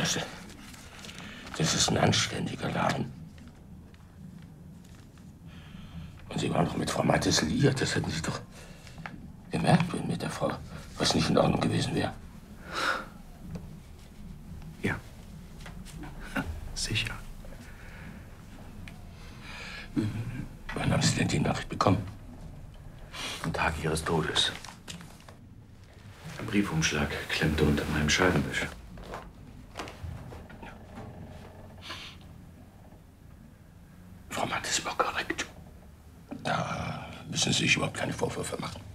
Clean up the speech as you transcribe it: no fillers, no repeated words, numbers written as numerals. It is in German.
Das ist ein anständiger Laden. Und Sie waren doch mit Frau Mattes liiert. Das hätten Sie doch gemerkt, wenn mit der Frau was nicht in Ordnung gewesen wäre. Ja. Sicher. Wann haben Sie denn die Nachricht bekommen? Am Tag Ihres Todes. Ein Briefumschlag klemmte unter meinem Scheibenwischer. Frau Mattes war korrekt. Da müssen Sie sich überhaupt keine Vorwürfe machen.